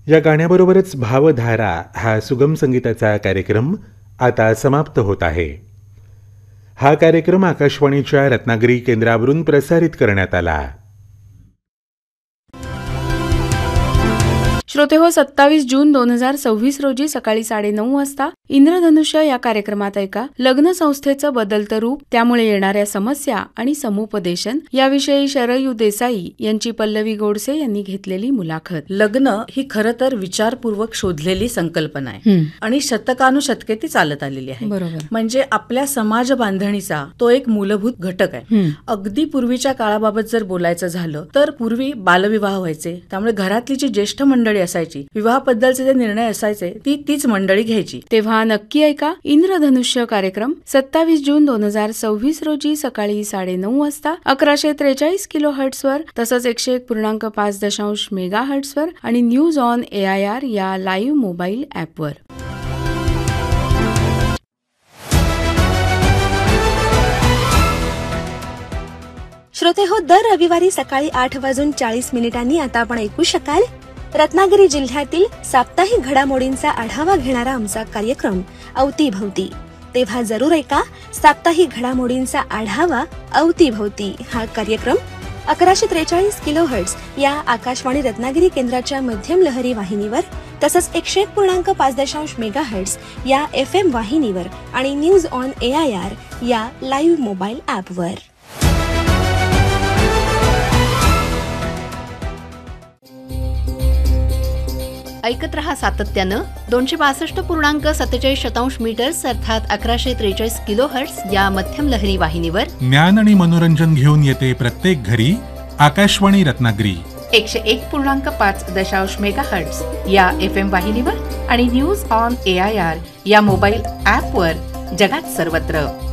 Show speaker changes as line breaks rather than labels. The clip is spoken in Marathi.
या गाण्याबरोबरच भावधारा हा सुगम संगीताचा कार्यक्रम आता समाप्त होत आहे. हा कार्यक्रम आकाशवाणीच्या रत्नागिरी केंद्रावरून प्रसारित करण्यात आला.
श्रोते हो, 27 जून 2026 रोजी सकाळी 9:30 वाजता इंद्रधनुष्य या कार्यक्रमात ऐका लग्न संस्थेचं बदलतं रूप, त्यामुळे येणाऱ्या समस्या आणि समुपदेशन याविषयी शरयू देसाई यांची पल्लवी गोडसे यांनी घेतलेली मुलाखत.
लग्न ही खरं तर विचारपूर्वक शोधलेली संकल्पना आहे आणि शतकानुशतके ती चालत आलेली आहे.
बरोबर.
म्हणजे आपल्या समाज बांधणीचा तो एक मूलभूत घटक आहे. अगदी पूर्वीच्या काळाबाबत जर बोलायचं झालं तर पूर्वी बालविवाह व्हायचे, त्यामुळे घरातली जी ज्येष्ठ मंडळी असायची, विवाहाबद्दलचे जे निर्णय असायचे तीच मंडळी घ्यायची.
तेव्हा नक्की ऐका इंद्रधनुष्य कार्यक्रम 27 जून 2026 रोजी सकाळी 9:30 वाजता 1143 किलोहर्ट्झ वर, तसंच 101.5 मेगाहर्ट्झ वर आणि न्यूज ऑन AIR या लाईव्ह मोबाईल ऍपवर.
श्रोते हो, दर रविवारी सकाळी 8:40 आता आपण ऐकू शकाल रत्नागिरी जिल्ह्यातील साप्ताहिक घडामोडींचा आढावा घेणारा आमचा कार्यक्रम अवतीभवती. तेव्हा जरूर ऐका साप्ताहिक घडामोडींचा आढावा अवतीभवती हा कार्यक्रम 1143 किलोहर्ट्झ या आकाशवाणी रत्नागिरी केंद्राच्या मध्यम लहरी वाहिनीवर, तसंच 101.5 मेगाहर्ट्झ या FM वाहिनीवर आणि न्यूज ऑन AIR या लाईव्ह मोबाईल ऍपवर.
ऐकत रहा सातत्यानं 262.47 मीटर्स अर्थात 1143 किलोहर्ट्झ या मध्यम लहरी वाहिनीवर.
ज्ञान आणि मनोरंजन घेऊन येते प्रत्येक घरी आकाशवाणी रत्नागिरी.
101.5 मेगाहर्ट्झ या FM वाहिनीवर आणि न्यूज ऑन AIR या मोबाईल ऍपवर जगात सर्वत्र.